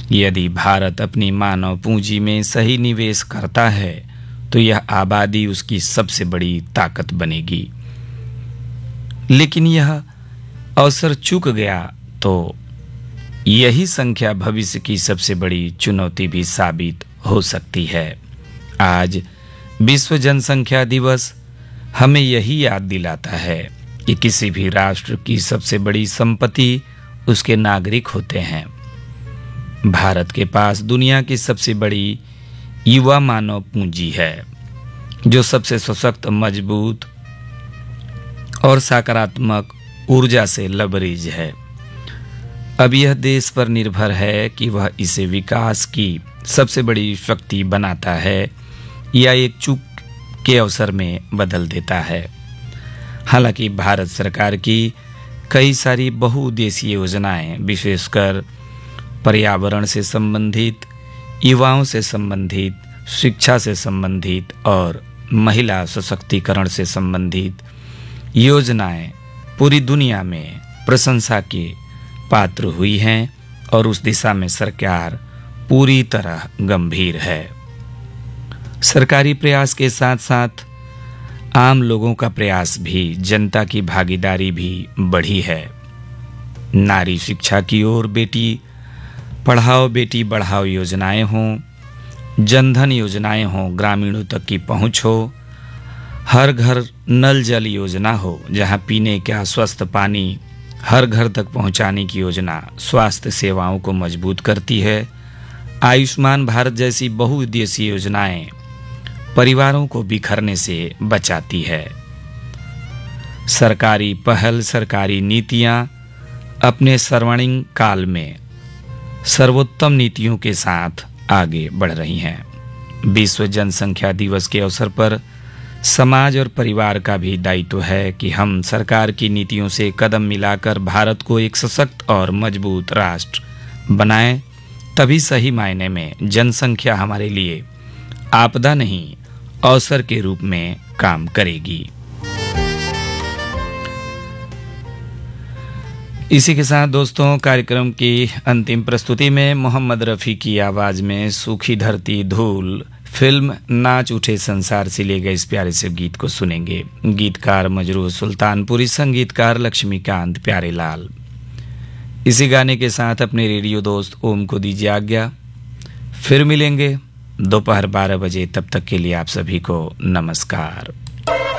यदि भारत अपनी मानव पूंजी में सही निवेश करता है तो यह आबादी उसकी सबसे बड़ी ताकत बनेगी। लेकिन यह अवसर चूक गया तो यही संख्या भविष्य की सबसे बड़ी चुनौती भी साबित हो सकती है। आज विश्व जनसंख्या दिवस हमें यही याद दिलाता है कि किसी भी राष्ट्र की सबसे बड़ी संपत्ति उसके नागरिक होते हैं। भारत के पास दुनिया की सबसे बड़ी युवा मानव पूंजी है, जो सबसे सशक्त, मजबूत और सकारात्मक ऊर्जा से लबरेज है। अब यह देश पर निर्भर है कि वह इसे विकास की सबसे बड़ी शक्ति बनाता है या एक चूक के अवसर में बदल देता है। हालांकि भारत सरकार की कई सारी बहुउद्देशीय योजनाएं, विशेषकर पर्यावरण से संबंधित, युवाओं से संबंधित, शिक्षा से संबंधित और महिला सशक्तिकरण से संबंधित योजनाएं पूरी दुनिया में प्रशंसा के पात्र हुई हैं और उस दिशा में सरकार पूरी तरह गंभीर है। सरकारी प्रयास के साथ साथ आम लोगों का प्रयास भी, जनता की भागीदारी भी बढ़ी है। नारी शिक्षा की ओर बेटी पढ़ाओ बेटी बढ़ाओ योजनाएं हों, जनधन योजनाएं हों, ग्रामीणों तक की पहुंच हो, हर घर नल जल योजना हो, जहां पीने का स्वस्थ पानी हर घर तक पहुंचाने की योजना स्वास्थ्य सेवाओं को मजबूत करती है। आयुष्मान भारत जैसी बहुउद्देशीय योजनाएं परिवारों को बिखरने से बचाती है। सरकारी पहल, सरकारी नीतियां अपने स्वर्णिम काल में सर्वोत्तम नीतियों के साथ आगे बढ़ रही हैं। विश्व जनसंख्या दिवस के अवसर पर समाज और परिवार का भी दायित्व है कि हम सरकार की नीतियों से कदम मिलाकर भारत को एक सशक्त और मजबूत राष्ट्र बनाएं। तभी सही मायने में जनसंख्या हमारे लिए आपदा नहीं, अवसर के रूप में काम करेगी। इसी के साथ दोस्तों, कार्यक्रम की अंतिम प्रस्तुति में मोहम्मद रफ़ी की आवाज में सूखी धरती धूल फिल्म नाच उठे संसार से लिए गए इस प्यारे से गीत को सुनेंगे। गीतकार मजरूह सुल्तानपुरी, संगीतकार लक्ष्मीकांत प्यारेलाल। इसी गाने के साथ अपने रेडियो दोस्त ओम को दीजिए आज्ञा। फिर मिलेंगे दोपहर 12 बजे। तब तक के लिए आप सभी को नमस्कार।